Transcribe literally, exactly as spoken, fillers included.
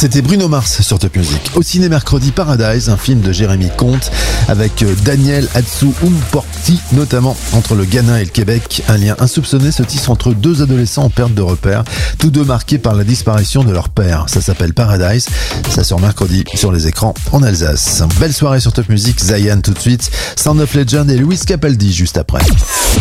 C'était Bruno Mars sur Top Music. Au ciné mercredi, Paradise, un film de Jérémy Comte avec Daniel Atsu-Umporti, notamment entre le Ghana et le Québec. Un lien insoupçonné se tisse entre deux adolescents en perte de repère, tous deux marqués par la disparition de leur père. Ça s'appelle Paradise. Ça sort mercredi sur les écrans en Alsace. Belle soirée sur Top Music. Zayan tout de suite. Sound of Legend et Louis Capaldi juste après.